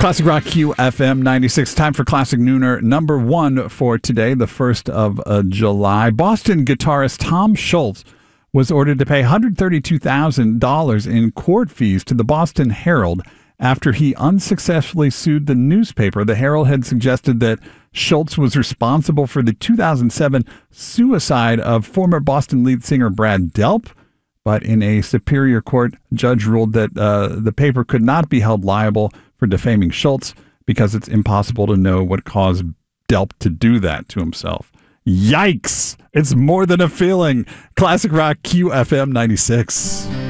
Classic Rock QFM 96. Time for Classic Nooner number 1 for today, the 1st of July. Boston guitarist Tom Scholz was ordered to pay $132,000 in court fees to the Boston Herald after he unsuccessfully sued the newspaper. The Herald had suggested that Scholz was responsible for the 2007 suicide of former Boston lead singer Brad Delp, but in a superior court, judge ruled that the paper could not be held liable for defaming Scholz because it's impossible to know what caused Delp to do that to himself. Yikes! It's more than a feeling. Classic Rock QFM 96.